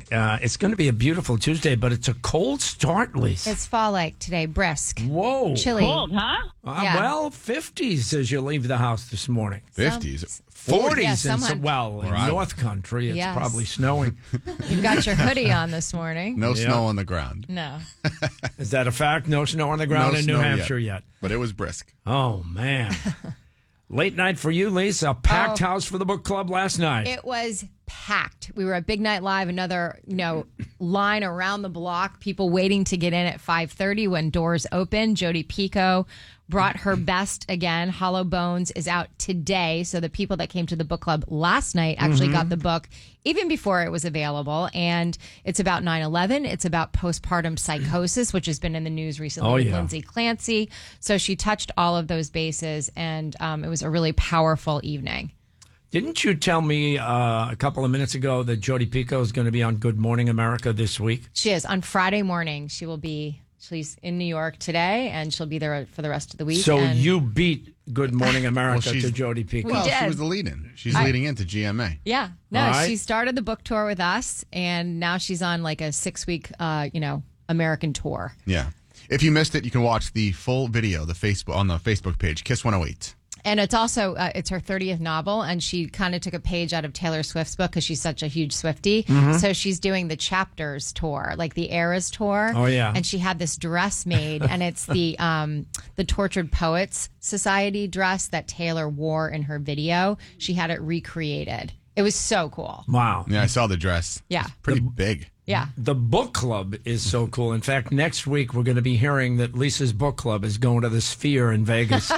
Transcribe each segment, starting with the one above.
It's going to be a beautiful Tuesday, but it's a cold start, Lisa. It's fall-like today, brisk. Whoa. Chilly. Cold, huh? Yeah. Well, 50s as you leave the house this morning. 50s. 40s Yeah, in someone- North Country. It's Yes. probably snowing. You've got your hoodie on this morning. No Yeah. snow on the ground. No. Is that a fact? No snow on the ground No in New snow Hampshire yet. But it was brisk. Oh, man. Late night for you, Lisa. A packed house for the book club last night. It was packed. We were at Big Night Live, another, line around the block, people waiting to get in at 5:30 when doors open. Jodi Picoult brought her best again. Hollow Bones is out today. So the people that came to the book club last night actually got the book even before it was available. And it's about 9/11. It's about postpartum psychosis, which has been in the news recently with Lindsay Clancy. So she touched all of those bases, and it was a really powerful evening. Didn't you tell me a couple of minutes ago that Jodi Picoult is going to be on Good Morning America this week? She is. On Friday morning, she's in New York today, and she'll be there for the rest of the week. So and you beat Good Morning America she's- to Jodi Picoult. We Well, did. she was the lead-in. She's leading into GMA. Yeah. No, All right. she started the book tour with us, and now she's on like a 6-week, American tour. Yeah. If you missed it, you can watch the full video on the Facebook page, Kiss 108. And it's also, it's her 30th novel, and she kind of took a page out of Taylor Swift's book because she's such a huge Swiftie. So she's doing the Chapters tour, like the Eras tour. Oh, yeah. And she had this dress made, and it's the Tortured Poets Society dress that Taylor wore in her video. She had it recreated. It was so cool. Wow. Yeah, I saw the dress. Yeah. It's pretty big. Yeah. The book club is so cool. In fact, next week we're going to be hearing that Lisa's book club is going to the Sphere in Vegas.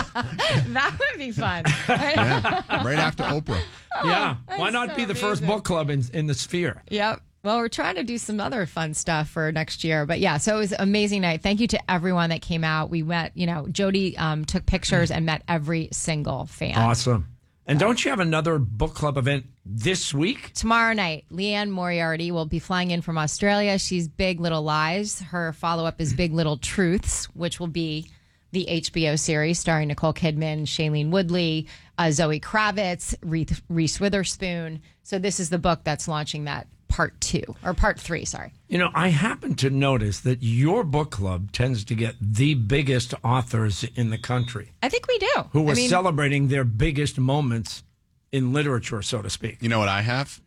That would be fun. Yeah. Right after Oprah. Yeah. Why That's not so be the first amazing. book club in the Sphere? Yep. Well, we're trying to do some other fun stuff for next year. But yeah, so it was an amazing night. Thank you to everyone that came out. We met, Jodi took pictures and met every single fan. Awesome. And don't you have another book club event this week? Tomorrow night, Leanne Moriarty will be flying in from Australia. She's Big Little Lies. Her follow-up is Big Little Truths, which will be the HBO series starring Nicole Kidman, Shailene Woodley, Zoe Kravitz, Reese Witherspoon. So this is the book that's launching that part 3, sorry. I happen to notice that your book club tends to get the biggest authors in the country I think we do. who are celebrating their biggest moments in literature, so to speak. You know what I have?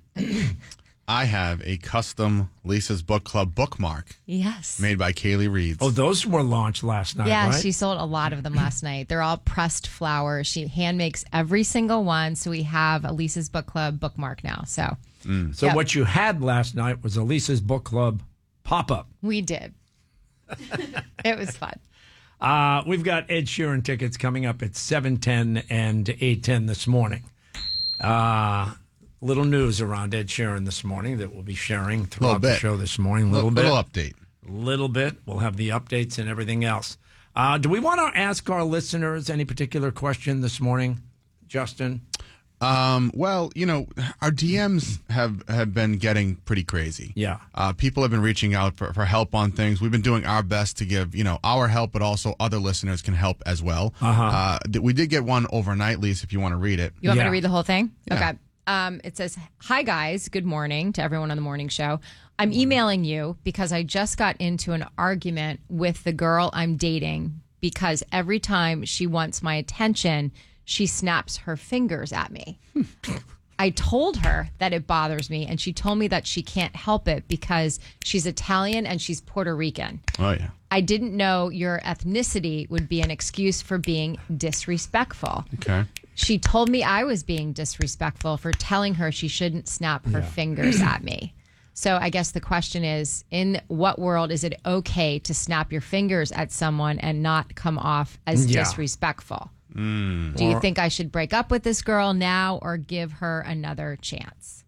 I have a custom Lisa's Book Club bookmark Yes. made by Kaylee Reeds. Oh, those were launched last night, Yeah, right? she sold a lot of them last night. They're all pressed flowers. She hand makes every single one. So we have a Lisa's Book Club bookmark now. So So Yep. what you had last night was a Lisa's Book Club pop-up. we did. It was fun. We've got Ed Sheeran tickets coming up at 7:10 and 8:10 this morning. Little news around Ed Sheeran this morning that we'll be sharing throughout the show this morning. Little update. Little bit. We'll have the updates and everything else. Do we want to ask our listeners any particular question this morning, Justin? Well, our DMs have been getting pretty crazy. Yeah. People have been reaching out for help on things. We've been doing our best to give, our help, but also other listeners can help as well. We did get one overnight, Lisa, if you want to read it. You want me to read the whole thing? Yeah. Okay. It says, "Hi guys, good morning to everyone on the morning show. I'm emailing you because I just got into an argument with the girl I'm dating because every time she wants my attention, she snaps her fingers at me. I told her that it bothers me, and she told me that she can't help it because she's Italian and she's Puerto Rican. Oh, yeah. I didn't know your ethnicity would be an excuse for being disrespectful. Okay. She told me I was being disrespectful for telling her she shouldn't snap her fingers at me. So I guess the question is, in what world is it okay to snap your fingers at someone and not come off as disrespectful? Do you think I should break up with this girl now or give her another chance?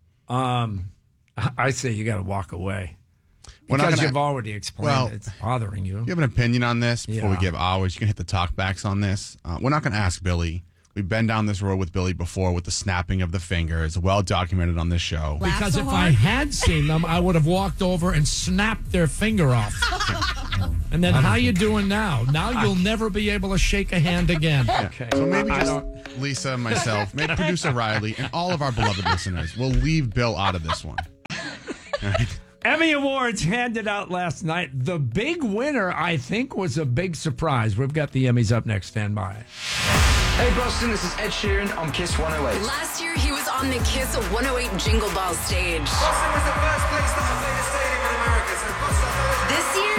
I say you got to walk away. Because you've already explained it's bothering you. You have an opinion on this before we Yeah. give ours. You can hit the talkbacks on this. We're not going to ask Billy. We've been down this road with Billy before with the snapping of the fingers, well documented on this show. Because if I had seen them, I would have walked over and snapped their finger off. And then, how you doing now? Now you'll never be able to shake a hand again. Okay. So maybe just Lisa, myself, maybe producer Riley, and all of our beloved listeners will leave Bill out of this one. Emmy Awards handed out last night. The big winner, I think, was a big surprise. We've got the Emmys up next. Stand by. Hey Boston, this is Ed Sheeran on Kiss 108. Last year, he was on the Kiss 108 Jingle Ball stage. Boston was the first place that I played a stadium in America, so Boston... This year,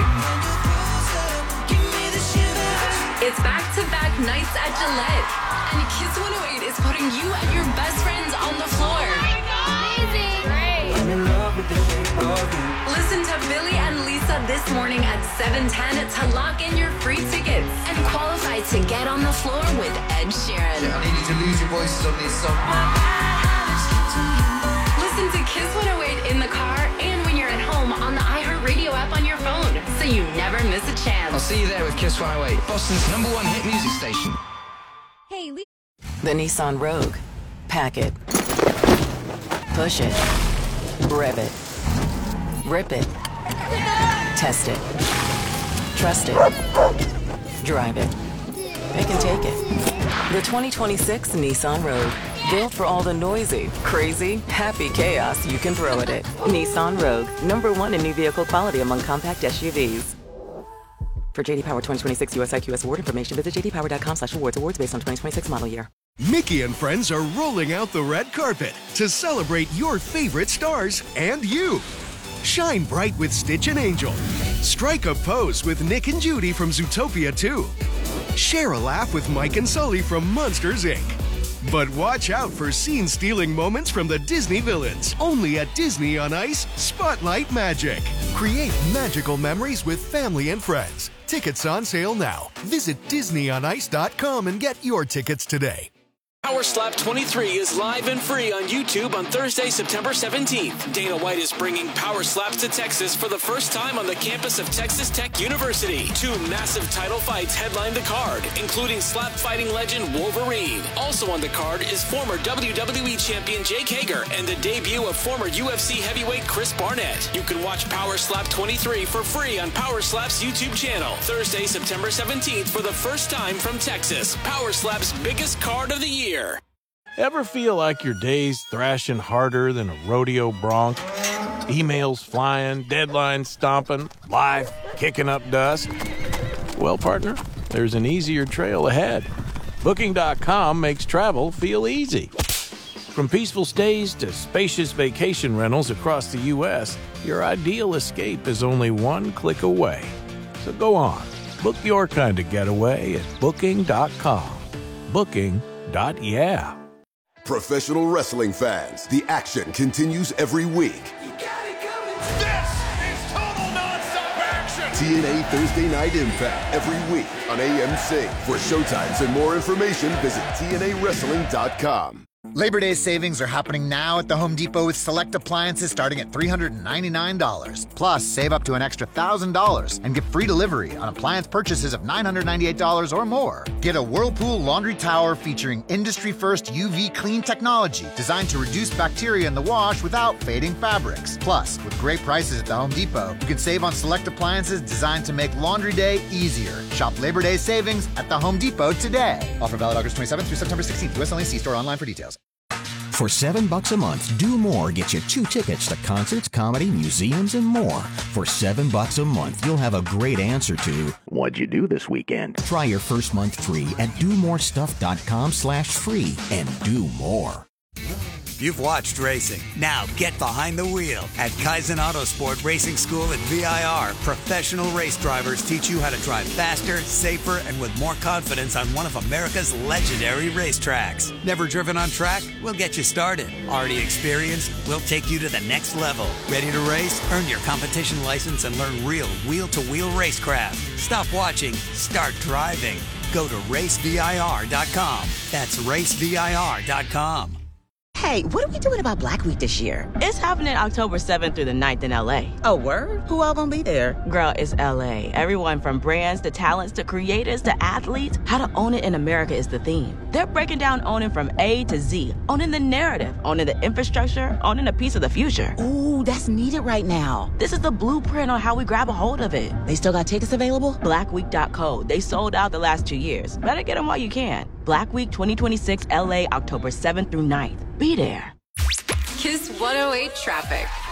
it's back-to-back nights at Gillette. And Kiss 108 is putting you and your best friends on the floor. Amazing! Great! I'm in love with the shape of you. Listen to Billy and Lisa this morning at 7:10 to lock in your free tickets and qualify to get on the floor with Ed Sheeran. I need you to lose your voices on this song. Listen to Kiss 108 in the car and when you're at home on the iHeartRadio app on your phone, so you never miss a chance. I'll see you there with Kiss 108, Boston's #1 hit music station. Hey, The Nissan Rogue. Pack it. Push it. Rev it. Rip it. Test it. Trust it. Drive it. Pick and take it. The 2026 Nissan Rogue. Built for all the noisy, crazy, happy chaos you can throw at it. Nissan Rogue. #1 in new vehicle quality among compact SUVs. For JD Power 2026 US IQS award information, visit jdpower.com/awards. Awards based on 2026 model year. Mickey and friends are rolling out the red carpet to celebrate your favorite stars and you. Shine bright with Stitch and Angel. Strike a pose with Nick and Judy from Zootopia 2. Share a laugh with Mike and Sully from Monsters, Inc. But watch out for scene-stealing moments from the Disney villains. Only at Disney on Ice, Spotlight Magic. Create magical memories with family and friends. Tickets on sale now. Visit DisneyOnIce.com and get your tickets today. Power Slap 23 is live and free on YouTube on Thursday, September 17th. Dana White is bringing Power Slaps to Texas for the first time on the campus of Texas Tech University. 2 massive title fights headline the card, including slap fighting legend Wolverine. Also on the card is former WWE champion Jake Hager and the debut of former UFC heavyweight Chris Barnett. You can watch Power Slap 23 for free on Power Slap's YouTube channel. Thursday, September 17th for the first time from Texas. Power Slap's biggest card of the year. Ever feel like your day's thrashing harder than a rodeo bronc? Emails flying, deadlines stomping, life kicking up dust? Well, partner, there's an easier trail ahead. Booking.com makes travel feel easy. From peaceful stays to spacious vacation rentals across the U.S., your ideal escape is only one click away. So go on, book your kind of getaway at Booking.com. Booking.yeah. Professional wrestling fans, the action continues every week. This is total nonstop action! TNA Thursday Night Impact every week on AMC. For showtimes and more information, visit TNAWrestling.com. Labor Day savings are happening now at the Home Depot with select appliances starting at $399. Plus, save up to an extra $1,000 and get free delivery on appliance purchases of $998 or more. Get a Whirlpool laundry tower featuring industry-first UV clean technology designed to reduce bacteria in the wash without fading fabrics. Plus, with great prices at the Home Depot, you can save on select appliances designed to make laundry day easier. Shop Labor Day savings at the Home Depot today. Offer valid August 27th through September 16th. U.S. only. See store online for details. For $7 a month, Do More gets you 2 tickets to concerts, comedy, museums, and more. For $7 a month, you'll have a great answer to, what'd you do this weekend? Try your first month free at domorestuff.com/free and do more. You've watched racing. Now get behind the wheel. At Kaizen Autosport Racing School at VIR, professional race drivers teach you how to drive faster, safer, and with more confidence on one of America's legendary racetracks. Never driven on track? We'll get you started. Already experienced? We'll take you to the next level. Ready to race? Earn your competition license and learn real wheel-to-wheel racecraft. Stop watching. Start driving. Go to racevir.com. That's racevir.com. Hey, what are we doing about Black Week this year? It's happening October 7th through the 9th in LA. Oh, word? Who all gonna be there? Girl, it's LA. Everyone from brands to talents to creators to athletes. How to own it in America is the theme. They're breaking down owning from A to Z. Owning the narrative, owning the infrastructure, owning a piece of the future. Ooh, that's needed right now. This is the blueprint on how we grab a hold of it. They still got tickets available? Blackweek.co. They sold out the last 2 years. Better get them while you can. Black Week 2026 LA, October 7th through 9th. Be there. Kiss 108 traffic.